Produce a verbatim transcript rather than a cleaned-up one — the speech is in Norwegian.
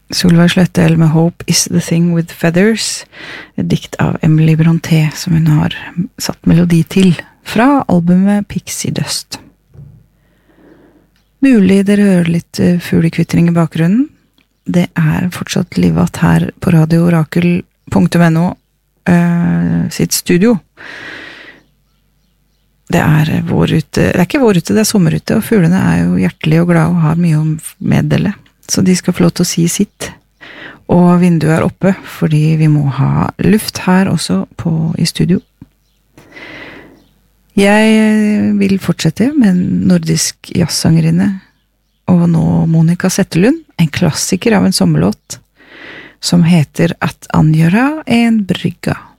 Solveig Slettel med Hope is the thing with feathers, et dikt av Emily Brontë som hun har satt melodi til, fra albumet Pixie Dust. Mulig dere hører litt fuglekvittring i bakgrunnen. Det er fortsatt livat her på radio orakel punktum no uh, sitt studio. Det er vår ute, det er ikke vår ute, det er sommer ute, og fuglene er jo hjertelige og glade og har mye å meddele. Så de skal få lov til å si sitt. Og vinduet er oppe, fordi vi må ha luft her også på, i studio. Jeg vil fortsette med en nordisk jazzsangerinne, og nå Monica Zetterlund, en klassiker av en sommerlåt, som heter At Angjøra en brygga.